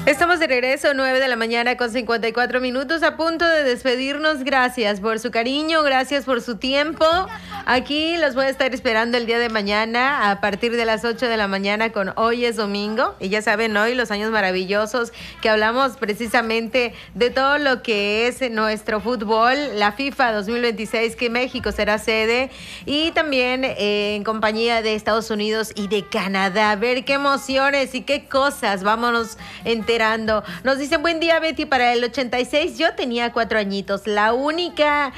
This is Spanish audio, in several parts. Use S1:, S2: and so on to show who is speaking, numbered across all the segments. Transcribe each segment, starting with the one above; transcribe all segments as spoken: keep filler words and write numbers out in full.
S1: Estamos de regreso, nueve de la mañana con cincuenta y cuatro minutos, a punto de despedirnos. Gracias por su cariño, gracias por su tiempo. Aquí los voy a estar esperando el día de mañana a partir de las ocho de la mañana con Hoy es Domingo. Y ya saben, hoy los años maravillosos que hablamos precisamente de todo lo que es nuestro fútbol, la FIFA dos mil veintiséis, que México será sede, y también eh, en compañía de Estados Unidos y de Canadá. A ver qué emociones y qué cosas vámonos enterando. Nos dicen: buen día, Betty, para el ochenta y seis yo tenía cuatro añitos, la única.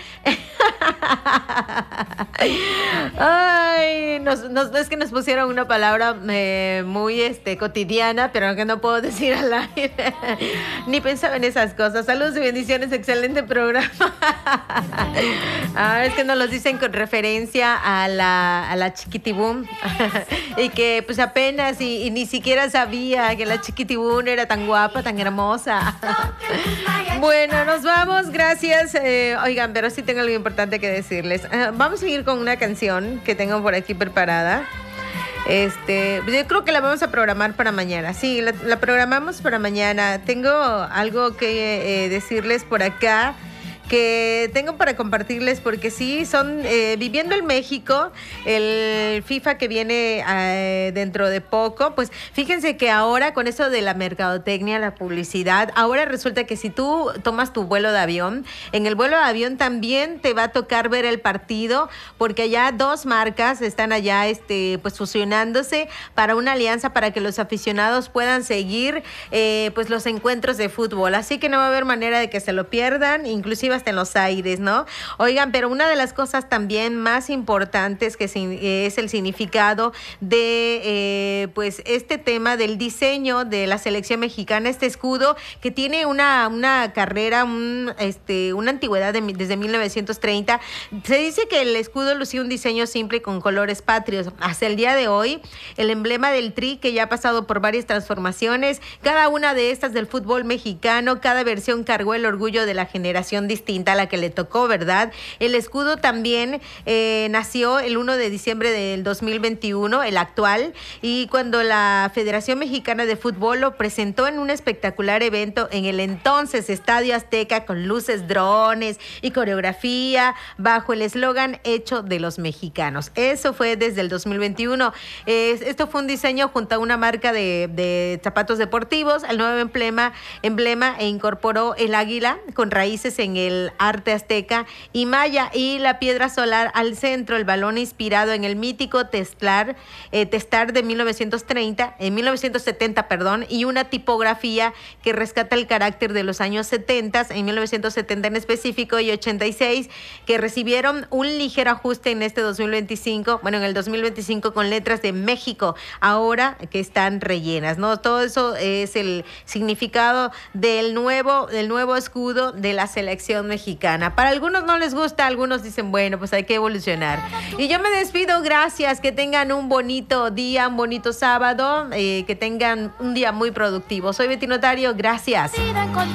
S1: Ay, nos, nos, es que nos pusieron una palabra eh, muy este, cotidiana, pero que no puedo decir al aire. Ni pensaba en esas cosas. Saludos y bendiciones, excelente programa. Ah, es que nos los dicen con referencia a la, a la Chiquitibum. Y que pues apenas y, y ni siquiera sabía que la Chiquitibum era tan guapa, tan hermosa. Bueno, nos vamos, gracias. Eh, oigan, pero sí tengo algo importante que decirles. Uh, vamos a seguir con una canción que tengo por aquí preparada. Este, yo creo que la vamos a programar para mañana. Sí, la, la programamos para mañana. Tengo algo que eh, decirles por acá, que tengo para compartirles, porque sí, son eh, viviendo en México, el FIFA que viene eh, dentro de poco. Pues fíjense que ahora con eso de la mercadotecnia, la publicidad, ahora resulta que si tú tomas tu vuelo de avión, en el vuelo de avión también te va a tocar ver el partido, porque allá dos marcas están allá este, pues fusionándose para una alianza para que los aficionados puedan seguir eh, pues los encuentros de fútbol. Así que no va a haber manera de que se lo pierdan, inclusive hasta en los aires, ¿no? Oigan, pero una de las cosas también más importantes que es el significado de eh, pues este tema del diseño de la selección mexicana, este escudo que tiene una, una carrera, un, este, una antigüedad de, desde mil novecientos treinta. Se dice que el escudo lucía un diseño simple con colores patrios. Hasta el día de hoy, el emblema del Tri, que ya ha pasado por varias transformaciones, cada una de estas del fútbol mexicano, cada versión cargó el orgullo de la generación distinta a la que le tocó, ¿verdad? El escudo también eh, nació el primero de diciembre del dos mil veintiuno, el actual, y cuando la Federación Mexicana de Fútbol lo presentó en un espectacular evento en el entonces Estadio Azteca, con luces, drones y coreografía, bajo el eslogan "Hecho de los mexicanos". Eso fue desde el dos mil veintiuno. Eh, esto fue un diseño junto a una marca de, de zapatos deportivos, el nuevo emblema, emblema e incorporó el águila con raíces en el el arte azteca y maya, y la piedra solar al centro, el balón inspirado en el mítico Teslar, eh, Testar de mil novecientos treinta, en mil novecientos setenta, perdón, y una tipografía que rescata el carácter de los años setenta, en mil novecientos setenta en específico, y ochenta y seis, que recibieron un ligero ajuste en este dos mil veinticinco, bueno, en el dos mil veinticinco, con letras de México, ahora que están rellenas, ¿no? Todo eso es el significado del nuevo, del nuevo escudo de la selección mexicana. Para algunos no les gusta, algunos dicen, bueno, pues hay que evolucionar. Y yo me despido, gracias, que tengan un bonito día, un bonito sábado, eh, que tengan un día muy productivo. Soy Betty Notario, gracias.